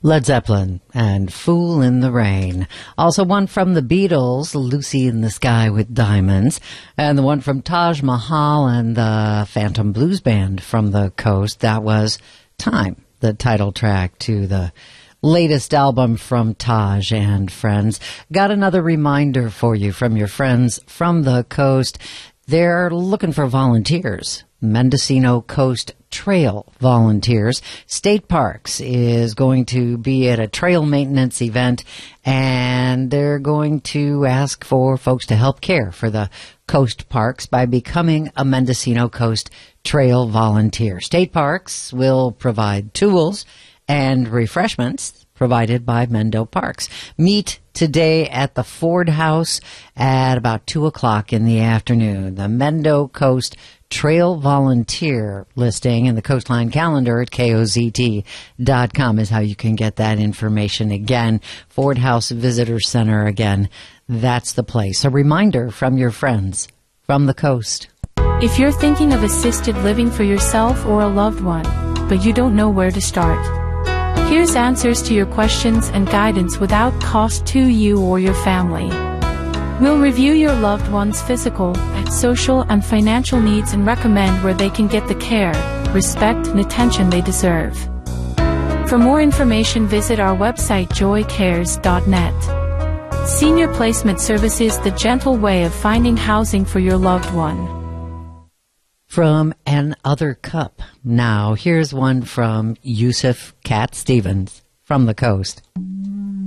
Led Zeppelin and Fool in the Rain. Also one from the Beatles, Lucy in the Sky with Diamonds. And the one from Taj Mahal and the Phantom Blues Band from the coast. That was Time, the title track to the latest album from Taj and Friends. Got another reminder for you from your friends from the coast. They're looking for volunteers. Mendocino Coast Trail volunteers. State Parks is going to be at a trail maintenance event, and they're going to ask for folks to help care for the coast parks by becoming a Mendocino Coast Trail volunteer. State Parks will provide tools and refreshments provided by Mendo Parks. Meet today at the Ford House at about 2 o'clock in the afternoon. The Mendo Coast Trail Volunteer listing in the Coastline calendar at KOZT.com is how you can get that information. Again, Ford House Visitor Center, again, that's the place. A reminder from your friends from the coast. If you're thinking of assisted living for yourself or a loved one, but you don't know where to start, here's answers to your questions and guidance without cost to you or your family. We'll review your loved one's physical, social, and financial needs and recommend where they can get the care, respect, and attention they deserve. For more information, visit our website joycares.net. Senior Placement Services, the gentle way of finding housing for your loved one. From Another Cup. Now, here's one from Yusuf Cat Stevens from the coast.